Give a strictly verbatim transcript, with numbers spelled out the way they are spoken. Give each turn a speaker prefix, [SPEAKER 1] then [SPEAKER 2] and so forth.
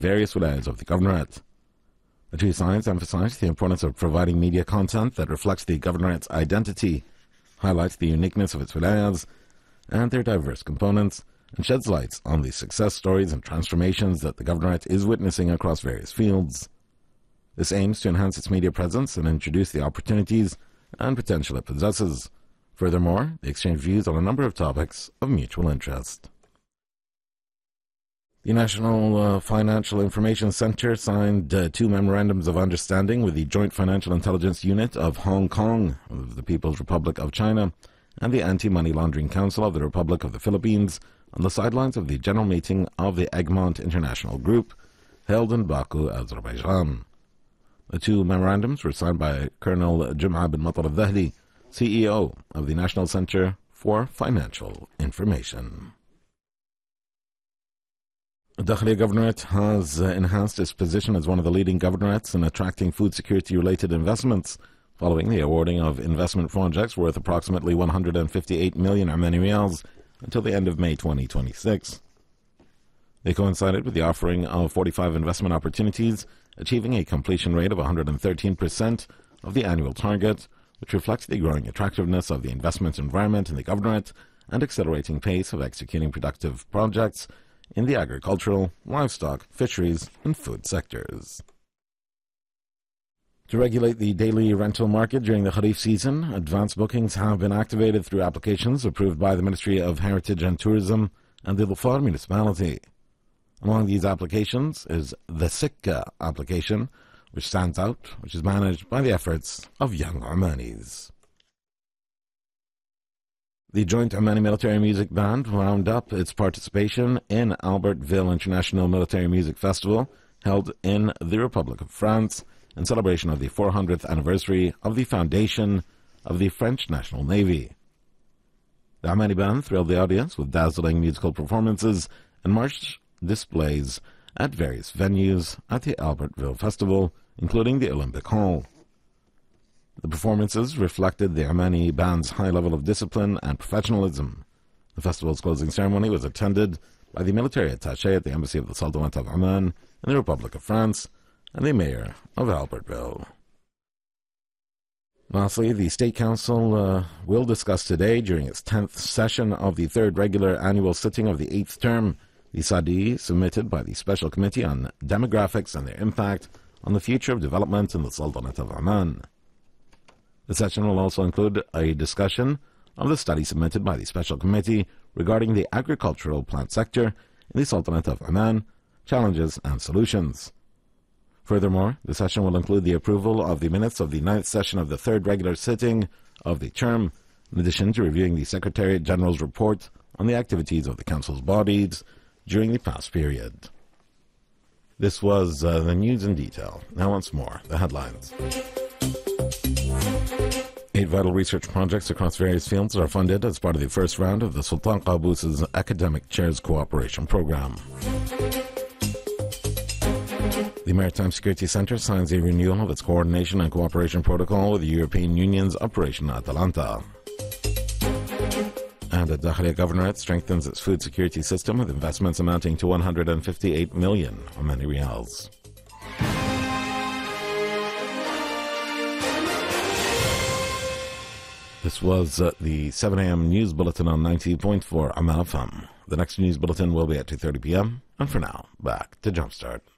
[SPEAKER 1] various wilayas of the governorate. The two sides emphasized the importance of providing media content that reflects the governorate's identity, highlights the uniqueness of its wilayas and their diverse components, and sheds lights on the success stories and transformations that the governorate is witnessing across various fields. This aims to enhance its media presence and introduce the opportunities and potential it possesses. Furthermore, they exchange views on a number of topics of mutual interest. The National uh, Financial Information Center signed uh, two memorandums of understanding with the Joint Financial Intelligence Unit of Hong Kong of the People's Republic of China and the Anti-Money Laundering Council of the Republic of the Philippines on the sidelines of the general meeting of the Egmont International Group held in Baku, Azerbaijan. The two memorandums were signed by Colonel Jum'a bin Matar al-Dhahli, C E O of the National Center for Financial Information. The Dakhliya Governorate has uh, enhanced its position as one of the leading governorates in attracting food security-related investments, following the awarding of investment projects worth approximately one hundred fifty-eight million Omani Riyals until the end of May twenty twenty-six. They coincided with the offering of forty-five investment opportunities, achieving a completion rate of one hundred thirteen percent of the annual target, which reflects the growing attractiveness of the investment environment in the governorate and accelerating pace of executing productive projects in the agricultural, livestock, fisheries, and food sectors. To regulate the daily rental market during the Kharif season, advance bookings have been activated through applications approved by the Ministry of Heritage and Tourism and the Dhofar municipality. Among these applications is the Sikka application, which stands out, which is managed by the efforts of young Omanis. The Joint Omani Military Music Band wound up its participation in Albertville International Military Music Festival, held in the Republic of France, in celebration of the four hundredth anniversary of the foundation of the French National Navy. The Omani Band thrilled the audience with dazzling musical performances and march displays at various venues at the Albertville Festival, including the Olympic Hall. The performances reflected the Omani Band's high level of discipline and professionalism. The festival's closing ceremony was attended by the military attaché at the Embassy of the Sultanate of Oman in the Republic of France and the mayor of Albertville. Lastly, the State Council uh, will discuss today, during its tenth session of the third regular annual sitting of the eighth term, the S A D I submitted by the Special Committee on Demographics and their impact on the future of development in the Sultanate of Oman. The session will also include a discussion of the study submitted by the Special Committee regarding the agricultural plant sector in the Sultanate of Oman, challenges and solutions. Furthermore, the session will include the approval of the minutes of the ninth session of the third regular sitting of the term, in addition to reviewing the Secretariat General's report on the activities of the Council's bodies during the past period. This was uh, the news in detail. Now once more, the headlines. Eight vital research projects across various fields are funded as part of the first round of the Sultan Qaboos's Academic Chairs Cooperation Program. The Maritime Security Center signs a renewal of its coordination and cooperation protocol with the European Union's Operation Atalanta. And the Dakhliya Governorate strengthens its food security system with investments amounting to one hundred fifty-eight million Omani Riyals. This was uh, the seven a.m. News Bulletin on ninety point four Amal F M. The next news bulletin will be at two thirty p.m. And for now, back to Jumpstart.